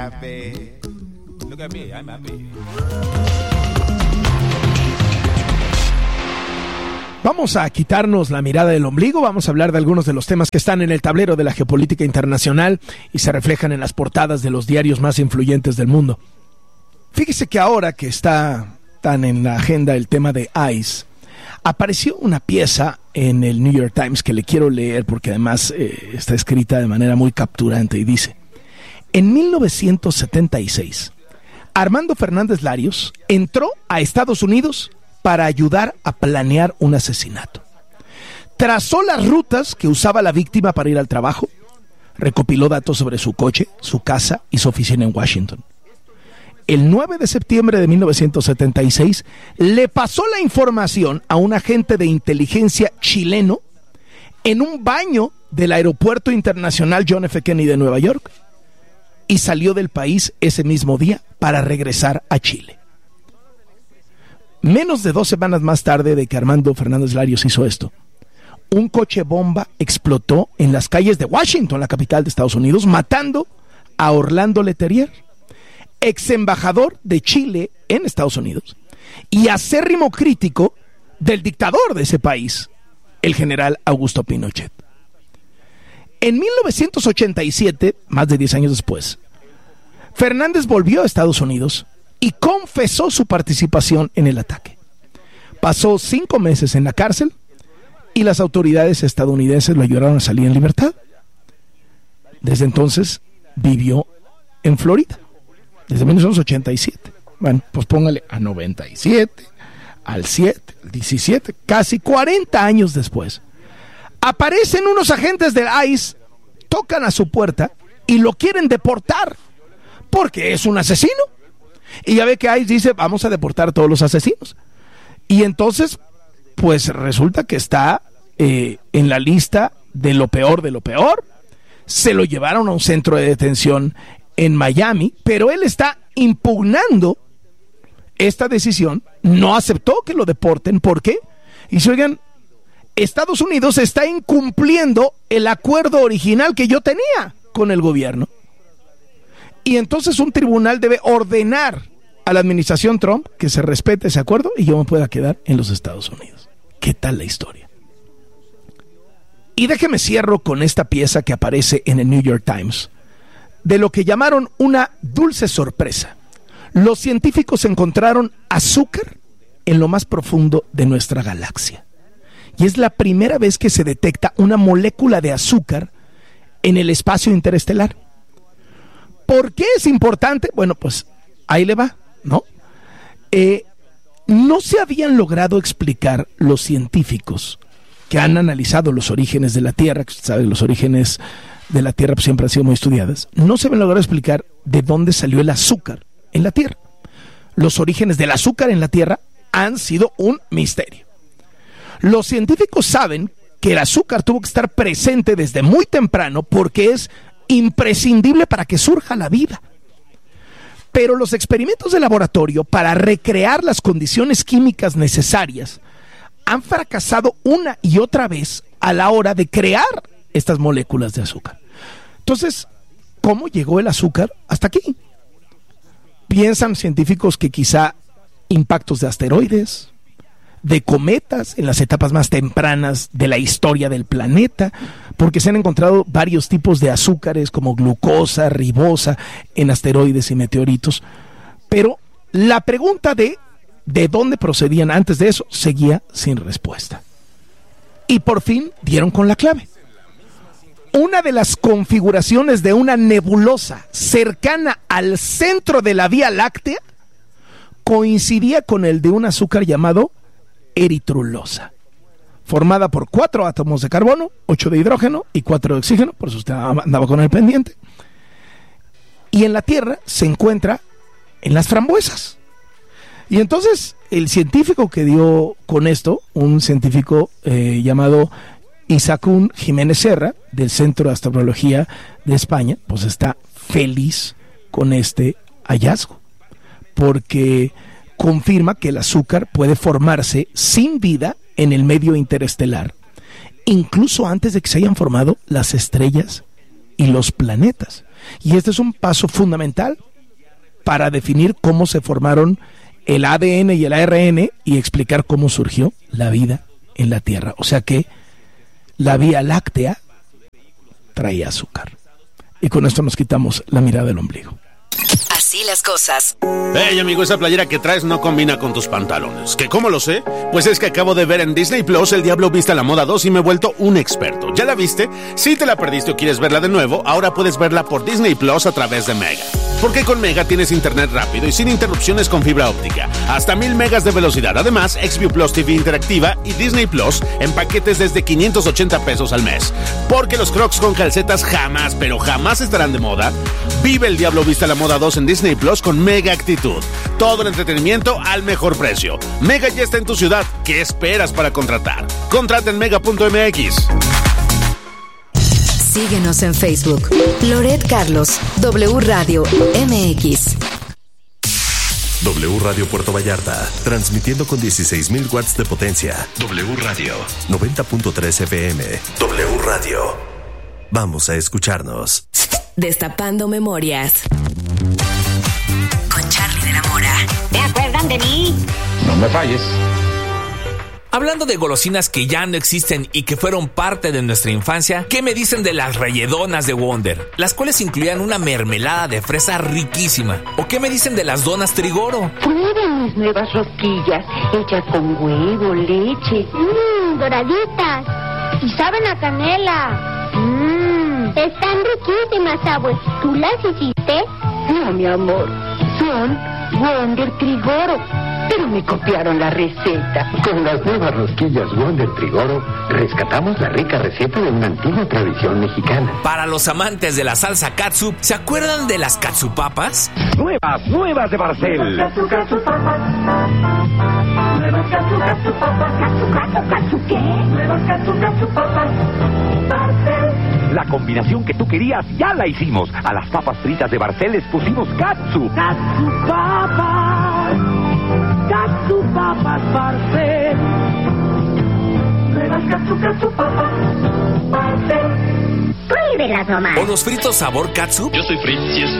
happy. Look at me, I'm happy. Vamos a quitarnos la mirada del ombligo, vamos a hablar de algunos de los temas que están en el tablero de la geopolítica internacional y se reflejan en las portadas de los diarios más influyentes del mundo. Fíjese que ahora que está tan en la agenda el tema de ICE, apareció una pieza en el New York Times que le quiero leer porque además está escrita de manera muy capturante y dice: en 1976, Armando Fernández Larios entró a Estados Unidos para ayudar a planear un asesinato. Trazó las rutas que usaba la víctima para ir al trabajo, recopiló datos sobre su coche, su casa y su oficina en Washington. El 9 de septiembre de 1976 le pasó la información a un agente de inteligencia chileno en un baño del Aeropuerto Internacional John F. Kennedy de Nueva York y salió del país ese mismo día para regresar a Chile. Menos de 2 semanas más tarde de que Armando Fernández Larios hizo esto, un coche bomba explotó en las calles de Washington, la capital de Estados Unidos, matando a Orlando Letelier, ex embajador de Chile en Estados Unidos y acérrimo crítico del dictador de ese país, el general Augusto Pinochet. En 1987, más de 10 años después, Fernández volvió a Estados Unidos y confesó su participación en el ataque. Pasó 5 meses en la cárcel y las autoridades estadounidenses lo ayudaron a salir en libertad. Desde entonces vivió en Florida, desde 1987. Bueno, pues póngale a 97, al 7, al 17, casi 40 años después. Aparecen unos agentes del ICE, tocan a su puerta y lo quieren deportar porque es un asesino. Y ya ve que ICE dice, vamos a deportar a todos los asesinos. Y entonces, pues resulta que está en la lista de lo peor de lo peor. Se lo llevaron a un centro de detención en Miami, pero él está impugnando esta decisión. No aceptó que lo deporten. ¿Por qué? Y dice, oigan, Estados Unidos está incumpliendo el acuerdo original que yo tenía con el gobierno. Y entonces un tribunal debe ordenar a la administración Trump que se respete ese acuerdo y yo me pueda quedar en los Estados Unidos. ¿Qué tal la historia? Y déjeme cierro con esta pieza que aparece en el New York Times, de lo que llamaron una dulce sorpresa. Los científicos encontraron azúcar en lo más profundo de nuestra galaxia. Y es la primera vez que se detecta una molécula de azúcar en el espacio interestelar. ¿Por qué es importante? Bueno, pues ahí le va, ¿no? No se habían logrado explicar los científicos que han analizado los orígenes de la Tierra, que usted sabe, los orígenes de la Tierra pues, siempre han sido muy estudiadas. No se habían logrado explicar de dónde salió el azúcar en la Tierra. Los orígenes del azúcar en la Tierra han sido un misterio. Los científicos saben que el azúcar tuvo que estar presente desde muy temprano porque es imprescindible para que surja la vida. Pero los experimentos de laboratorio para recrear las condiciones químicas necesarias han fracasado una y otra vez a la hora de crear estas moléculas de azúcar. Entonces, ¿cómo llegó el azúcar hasta aquí? Piensan científicos que quizá impactos de asteroides, de cometas en las etapas más tempranas de la historia del planeta, porque se han encontrado varios tipos de azúcares como glucosa, ribosa en asteroides y meteoritos. Pero la pregunta de dónde procedían antes de eso seguía sin respuesta. Y por fin dieron con la clave. Una de las configuraciones de una nebulosa cercana al centro de la Vía Láctea coincidía con el de un azúcar llamado eritrulosa, formada por 4 átomos de carbono, 8 de hidrógeno y 4 de oxígeno, por eso usted andaba con el pendiente. Y en la Tierra se encuentra en las frambuesas. Y entonces el científico que dio con esto, un científico llamado Isaacún Jiménez Serra, del Centro de Astrobiología de España, pues está feliz con este hallazgo, porque confirma que el azúcar puede formarse sin vida en el medio interestelar, incluso antes de que se hayan formado las estrellas y los planetas. Y este es un paso fundamental para definir cómo se formaron el ADN y el ARN y explicar cómo surgió la vida en la Tierra. O sea que la Vía Láctea traía azúcar. Y con esto nos quitamos la mirada del ombligo. Así las cosas. Hey amigo, esa playera que traes no combina con tus pantalones. ¿Que cómo lo sé? Pues es que acabo de ver en Disney Plus El Diablo Viste a la Moda 2 y me he vuelto un experto. ¿Ya la viste? Si te la perdiste o quieres verla de nuevo, ahora puedes verla por Disney Plus a través de Mega. Porque con Mega tienes internet rápido y sin interrupciones con fibra óptica. Hasta 1000 megas de velocidad. Además, XView Plus TV interactiva y Disney Plus en paquetes desde 580 pesos al mes. Porque los Crocs con calcetas jamás, pero jamás estarán de moda. Vive El Diablo Viste a la Moda 2 en Disney Plus con Mega Actitud. Todo el entretenimiento al mejor precio. Mega ya está en tu ciudad. ¿Qué esperas para contratar? Contrata en mega.mx. Síguenos en Facebook. Loret Carlos, W Radio MX. W Radio Puerto Vallarta, transmitiendo con 16,000 watts de potencia. W Radio 90.3 FM. W Radio. Vamos a escucharnos. Destapando memorias. Con Charlie de la Mora. ¿Se acuerdan de mí? No me falles. Hablando de golosinas que ya no existen y que fueron parte de nuestra infancia, ¿qué me dicen de las relledonas de Wonder? Las cuales incluían una mermelada de fresa riquísima. ¿O qué me dicen de las donas Trigoro? Prueben mis nuevas rosquillas, hechas con huevo, leche. Doraditas. Y saben a canela. Están riquísimas, abue. ¿Tú las hiciste? No, mi amor, son Wonder Trigoro. Pero me copiaron la receta. Con las nuevas rosquillas Wonder Trigoro, rescatamos la rica receta de una antigua tradición mexicana. Para los amantes de la salsa katsup, ¿se acuerdan de las katsupapas? Nuevas de Barcel. Nuevas katsupapas, ¿qué? Nuevas katsupapas, Barcel. La combinación que tú querías ya la hicimos. A las papas fritas de Barcel les pusimos katsu. Katsupapas Barcel. Nuevas katsupapas Barcel. Pruébelas nomás. ¿O los fritos sabor katsup? Yo soy Fritz y es